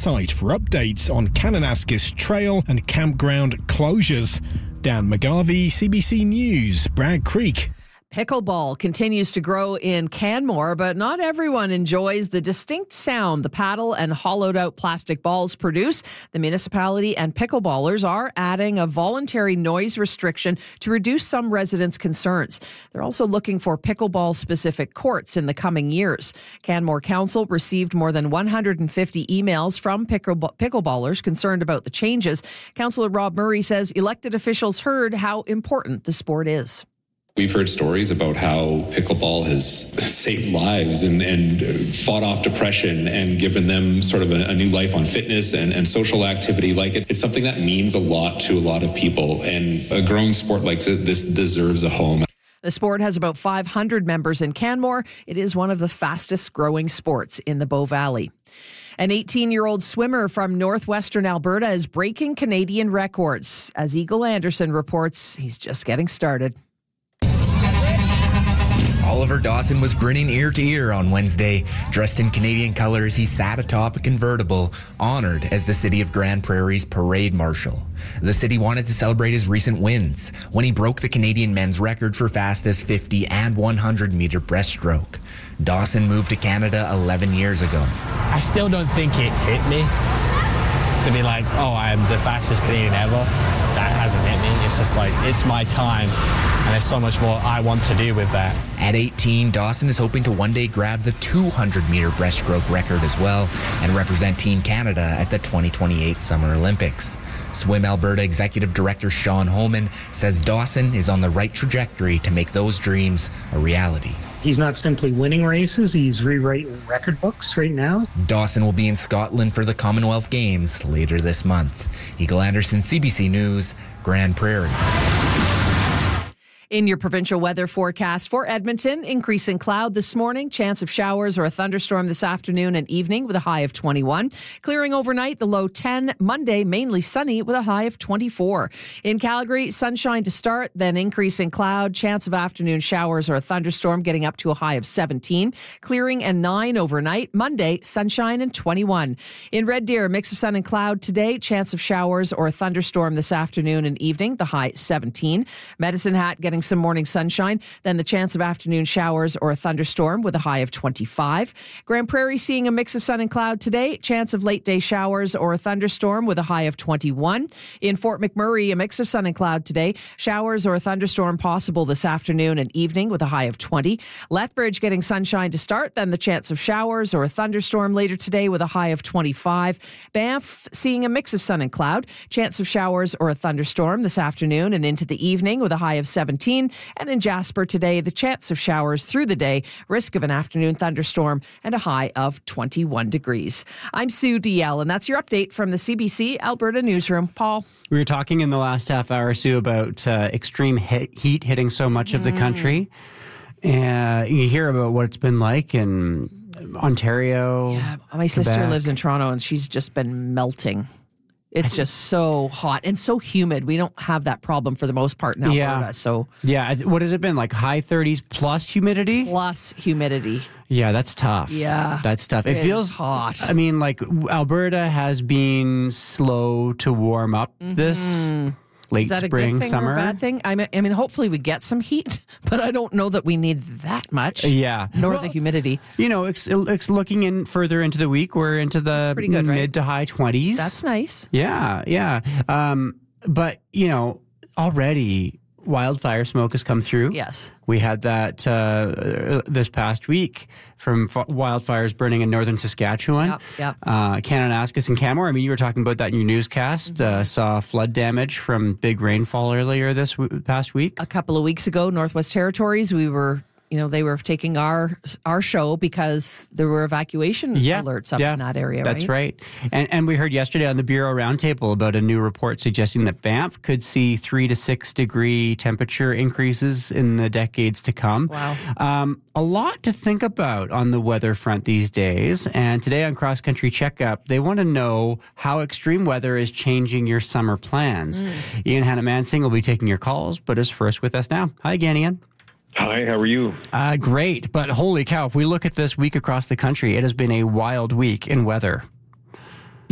website for updates on Kananaskis Trail and campground closures. Dan McGarvey, CBC News, Bragg Creek. Pickleball continues to grow in Canmore, but not everyone enjoys the distinct sound the paddle and hollowed-out plastic balls produce. The municipality and pickleballers are adding a voluntary noise restriction to reduce some residents' concerns. They're also looking for pickleball-specific courts in the coming years. Canmore Council received more than 150 emails from pickleballers concerned about the changes. Councillor Rob Murray says elected officials heard how important the sport is. We've heard stories about how pickleball has saved lives and fought off depression and given them sort of a new life on fitness and social activity like it. It's something that means a lot to a lot of people, and a growing sport like this deserves a home. The sport has about 500 members in Canmore. It is one of the fastest growing sports in the Bow Valley. An 18-year-old swimmer from northwestern Alberta is breaking Canadian records. As Eagle Anderson reports, he's just getting started. Oliver Dawson was grinning ear to ear on Wednesday. Dressed in Canadian colors, he sat atop a convertible, honored as the City of Grand Prairie's parade marshal. The city wanted to celebrate his recent wins when he broke the Canadian men's record for fastest 50 and 100-meter breaststroke. Dawson moved to Canada 11 years ago. I still don't think it's hit me to be like, oh, I'm the fastest Canadian ever. That hasn't hit me. It's just like, it's my time, and there's so much more I want to do with that. At 18, Dawson is hoping to one day grab the 200-meter breaststroke record as well and represent Team Canada at the 2028 Summer Olympics. Swim Alberta Executive Director Sean Holman says Dawson is on the right trajectory to make those dreams a reality. He's not simply winning races, he's rewriting record books right now. Dawson will be in Scotland for the Commonwealth Games later this month. Eagle Anderson, CBC News, Grand Prairie. In your provincial weather forecast for Edmonton, increasing cloud this morning, chance of showers or a thunderstorm this afternoon and evening with a high of 21. Clearing overnight, the low 10. Monday, mainly sunny with a high of 24. In Calgary, sunshine to start, then increasing cloud, chance of afternoon showers or a thunderstorm getting up to a high of 17. Clearing and 9 overnight. Monday, sunshine and 21. In Red Deer, mix of sun and cloud today, chance of showers or a thunderstorm this afternoon and evening, the high 17. Medicine Hat getting some morning sunshine, then the chance of afternoon showers or a thunderstorm with a high of 25. Grand Prairie seeing a mix of sun and cloud today, chance of late day showers or a thunderstorm with a high of 21. In Fort McMurray, a mix of sun and cloud today, showers or a thunderstorm possible this afternoon and evening with a high of 20. Lethbridge getting sunshine to start, then the chance of showers or a thunderstorm later today with a high of 25. Banff seeing a mix of sun and cloud, chance of showers or a thunderstorm this afternoon and into the evening with a high of 17. And in Jasper today, the chance of showers through the day, risk of an afternoon thunderstorm, and a high of 21 degrees. I'm Sue DL, and that's your update from the CBC Alberta Newsroom. Paul? We were talking in the last half hour, Sue, about extreme heat hitting so much of the country. You hear about what it's been like in Ontario. Yeah, my sister lives in Toronto, and she's just been melting. It's just so hot and so humid. We don't have that problem for the most part in Alberta. Yeah. So what has it been, like high 30s plus humidity? Plus humidity. Yeah, that's tough. Yeah. That's tough. It feels hot. I mean, like Alberta has been slow to warm up this late Is that spring, a good thing summer. or a bad thing? I mean, hopefully we get some heat, but I don't know that we need that much. Yeah. Nor the humidity. You know, it's looking in further into the week. We're into the pretty good, right? mid to high 20s. That's nice. Yeah. But, you know, already wildfire smoke has come through. Yes. We had that this past week from wildfires burning in northern Saskatchewan. Yep. Kananaskis and Canmore. I mean, you were talking about that in your newscast. Saw flood damage from big rainfall earlier this past week. A couple of weeks ago, Northwest Territories, we were... they were taking our show because there were evacuation alerts up in that area, That's right. And we heard yesterday on the Bureau Roundtable about a new report suggesting that Banff could see 3 to 6 degree temperature increases in the decades to come. Wow. A lot to think about on the weather front these days. And today on Cross Country Checkup, they want to know how extreme weather is changing your summer plans. Ian Hannah-Mansing will be taking your calls, but is first with us now. Hi again, Ian. Hi, how are you? Great, but holy cow, if we look at this week across the country, it has been a wild week in weather.